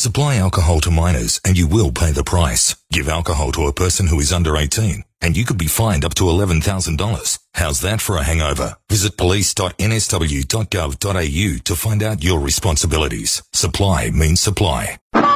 Supply alcohol to minors and you will pay the price. Give alcohol to a person who is under 18 and you could be fined up to $11,000. How's that for a hangover? Visit police.nsw.gov.au to find out your responsibilities. Supply means supply.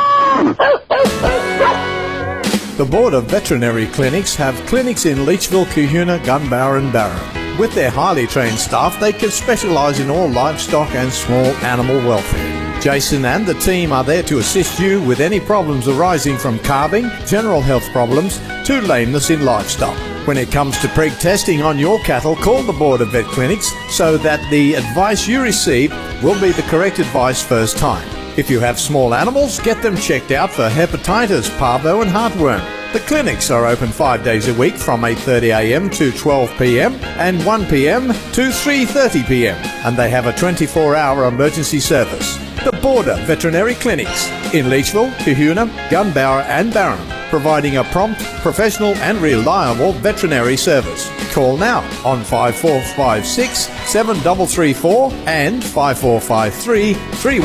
The Board of Veterinary Clinics have clinics in Leachville, Kahuna, Gunbower and Barron. With their highly trained staff, they can specialise in all livestock and small animal welfare. Jason and the team are there to assist you with any problems arising from calving, general health problems, to lameness in livestock. When it comes to preg testing on your cattle, call the Board of Vet Clinics so that the advice you receive will be the correct advice first time. If you have small animals, get them checked out for hepatitis, parvo and heartworm. The clinics are open 5 days a week from 8:30am to 12pm and 1pm to 3:30pm, and they have a 24-hour emergency service. The Border Veterinary Clinics in Leachville, Kahuna, Gunbower and Barron, providing a prompt, professional and reliable veterinary service. Call now on 5456 7334 and 5453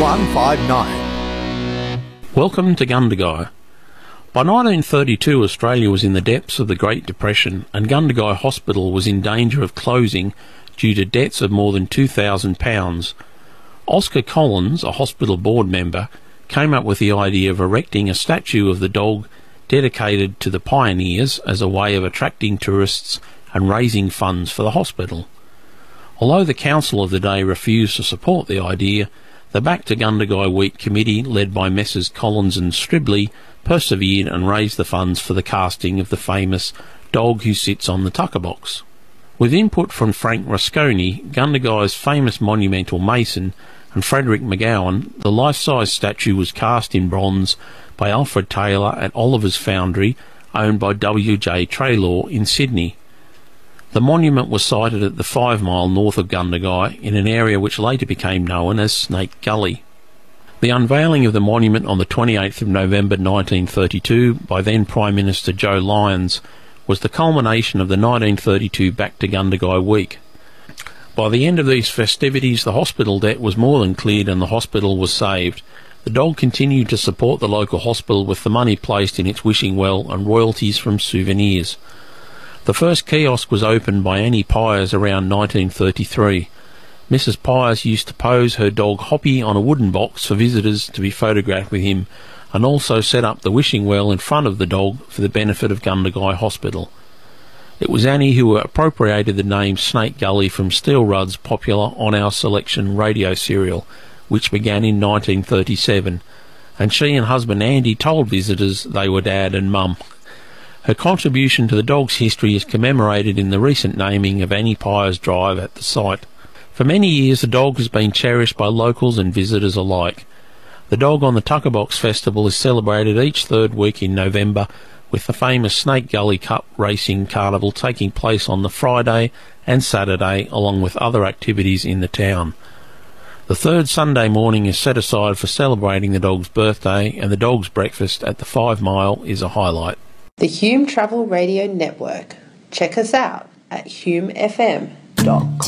3159. Welcome to Gundagai. By 1932, Australia was in the depths of the Great Depression, and Gundagai Hospital was in danger of closing due to debts of more than £2,000. Oscar Collins, a hospital board member, came up with the idea of erecting a statue of the dog dedicated to the pioneers as a way of attracting tourists and raising funds for the hospital. Although the council of the day refused to support the idea, the Back to Gundagai Week committee, led by Messrs Collins and Stribley, persevered and raised the funds for the casting of the famous dog who sits on the tucker box. With input from Frank Rasconi, Gundagai's famous monumental mason, and Frederick McGowan, the life-size statue was cast in bronze by Alfred Taylor at Oliver's Foundry, owned by W.J. Treloar in Sydney. The monument was sited at the 5 mile north of Gundagai in an area which later became known as Snake Gully. The unveiling of the monument on the 28th of November 1932 by then Prime Minister Joe Lyons was the culmination of the 1932 Back to Gundagai Week. By the end of these festivities, the hospital debt was more than cleared and the hospital was saved. The dog continued to support the local hospital with the money placed in its wishing well and royalties from souvenirs. The first kiosk was opened by Annie Pyers around 1933. Mrs. Pyers used to pose her dog Hoppy on a wooden box for visitors to be photographed with him, and also set up the wishing well in front of the dog for the benefit of Gundagai Hospital. It was Annie who appropriated the name Snake Gully from Steel Rudd's popular On Our Selection radio serial, which began in 1937, and she and husband Andy told visitors they were Dad and Mum. Her contribution to the dog's history is commemorated in the recent naming of Annie Pyers Drive at the site. For many years the dog has been cherished by locals and visitors alike. The Dog on the Tuckerbox Festival is celebrated each third week in November, with the famous Snake Gully Cup Racing Carnival taking place on the Friday and Saturday, along with other activities in the town. The third Sunday morning is set aside for celebrating the dog's birthday, and the dog's breakfast at the 5 mile is a highlight. The Hume Travel Radio Network. Check us out at humefm.com.